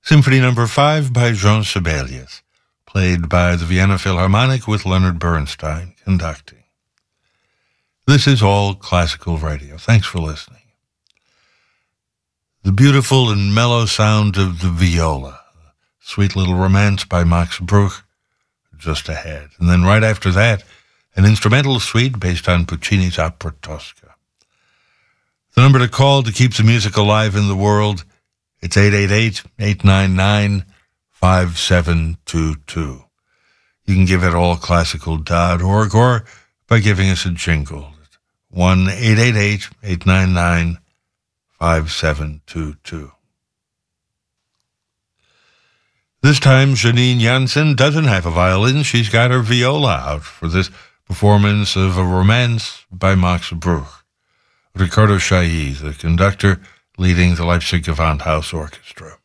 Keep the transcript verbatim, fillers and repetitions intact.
Symphony Number Five by Jean Sibelius, played by the Vienna Philharmonic with Leonard Bernstein conducting. This is All Classical Radio. Thanks for listening. The beautiful and mellow sound of the viola, Sweet Little Romance by Max Bruch, just ahead. And then right after that, an instrumental suite based on Puccini's opera Tosca. The number to call to keep the music alive in the world, it's eight eight eight, eight nine nine, five seven two two. You can give it all classical dot org or by giving us a jingle. one eight eight eight, eight nine nine, five seven two two. This time, Janine Jansen doesn't have a violin. She's got her viola out for this performance of a romance by Max Bruch. Ricardo Chailly, the conductor, leading the Leipzig Gewandhaus Orchestra.